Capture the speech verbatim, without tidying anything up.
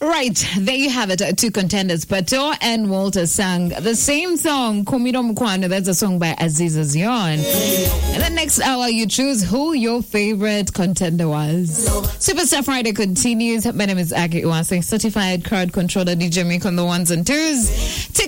Right, there you have it. Two contenders, Pato and Walter sang the same song, Komiro Mkwano. That's a song by Aziza Zion. And the next hour, you choose who your favorite contender was. Superstar Friday continues. My name is Aki Uwase, certified crowd controller D J Mick on the ones and twos.